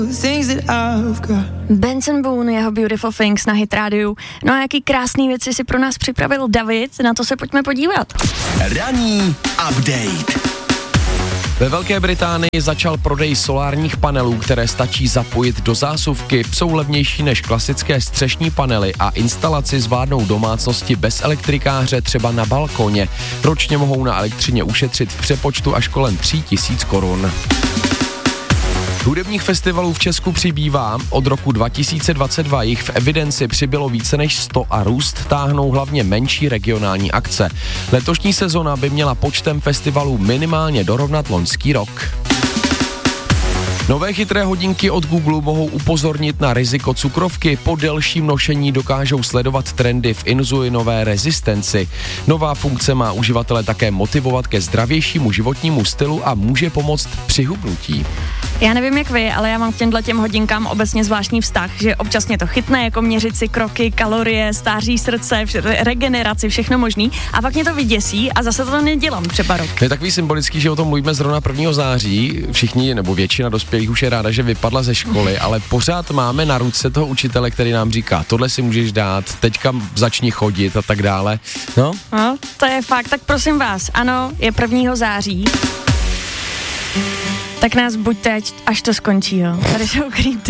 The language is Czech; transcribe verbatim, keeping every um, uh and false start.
Benson Boone, jeho Beautiful Things na Hit rádiu. No a jaký krásný věci si pro nás připravil David, na to se pojďme podívat. Ranní update. Ve Velké Británii začal prodej solárních panelů, které stačí zapojit do zásuvky. Jsou levnější než klasické střešní panely a instalaci zvládnou domácnosti bez elektrikáře třeba na balkoně. Ročně mohou na elektřině ušetřit v přepočtu až kolem tři tisíce korun. Hudebních festivalů v Česku přibývá. Od roku dva tisíce dvacet dva jich v evidenci přibylo více než sto a růst táhnou hlavně menší regionální akce. Letošní sezona by měla počtem festivalů minimálně dorovnat loňský rok. Nové chytré hodinky od Google mohou upozornit na riziko cukrovky. Po delším nošení dokážou sledovat trendy v inzulinové rezistenci. Nová funkce má uživatele také motivovat ke zdravějšímu životnímu stylu a může pomoct při hubnutí. Já nevím jak vy, ale já mám k těmhle těm hodinkám obecně zvláštní vztah, že občas mě to chytne, jako měřit si kroky, kalorie, stáří srdce, vš- regeneraci, všechno možný, a pak mě to vyděsí a zase to nedělám třeba rok. To je takový symbolický, že o tom mluvíme zrovna prvního září. Všichni nebo většina dospělých už je ráda, že vypadla ze školy, ale pořád máme na ruce toho učitele, který nám říká, tohle si můžeš dát, teďka začni chodit a tak dále. No? No, to je fakt, tak prosím vás, ano, je prvního září. Tak nás buďte, až to skončí, jo. Tady jsou Creep.